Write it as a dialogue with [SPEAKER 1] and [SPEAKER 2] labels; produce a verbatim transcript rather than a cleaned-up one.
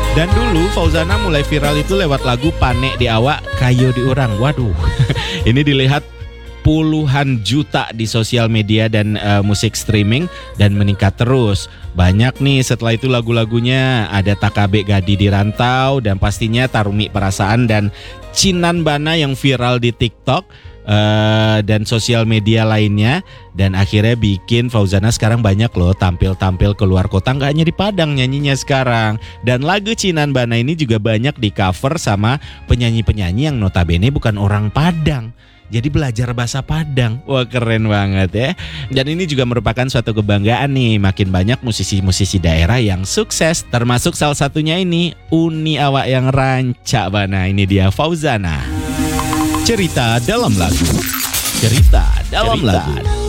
[SPEAKER 1] Dan dulu Fauzana mulai viral itu lewat lagu Panek di Awak Kayo di Urang. Waduh, ini dilihat puluhan juta di sosial media dan uh, musik streaming dan meningkat terus. Banyak nih setelah itu lagu-lagunya, ada Takabe Gadi di Rantau dan pastinya Tarumi Perasaan dan Cinan Bana yang viral di TikTok uh, dan sosial media lainnya. Dan akhirnya bikin Fauzana sekarang banyak loh tampil-tampil keluar kota, nggak hanya di Padang nyanyinya sekarang. Dan lagu Cinan Bana ini juga banyak di cover sama penyanyi-penyanyi yang notabene bukan orang Padang. Jadi belajar bahasa Padang. Wah, keren banget ya. Dan ini juga merupakan suatu kebanggaan nih. Makin banyak musisi-musisi daerah yang sukses. Termasuk salah satunya ini Uni Awak yang Ranca Bana. Ini dia Fauzana. Cerita dalam lagu. Cerita dalam Cerita. lagu.